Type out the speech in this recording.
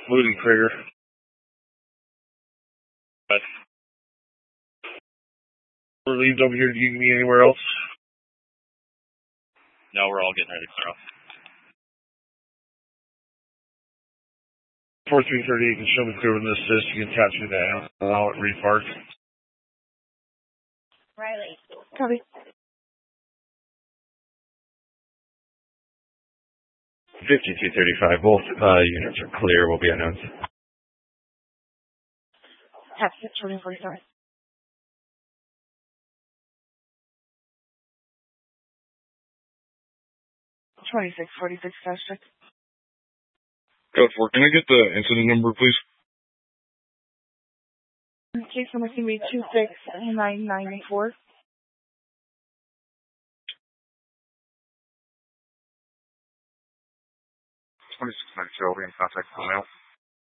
Moody Krieger. Relieved over here. Do you need me anywhere else? No, we're all getting ready to clear off. 4338 can show me clear with an assist. You can attach me to allow it repark. Riley. Copy. 5235. Both units are clear. Will be unknowns. Tap 647. 2646 fast check. Code 4, can I get the incident number, please? Case number can be 269984. 2692, I'll be in contact with the mail.